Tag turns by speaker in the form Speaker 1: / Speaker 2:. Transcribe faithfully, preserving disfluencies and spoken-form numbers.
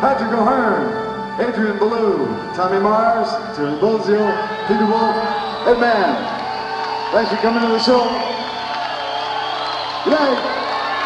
Speaker 1: Patrick O'Hearn, Adrian Ballou, Tommy Mars, Terry Bolzio, Peter Wolf, Ed Mann. Thanks for coming to the show. Good night.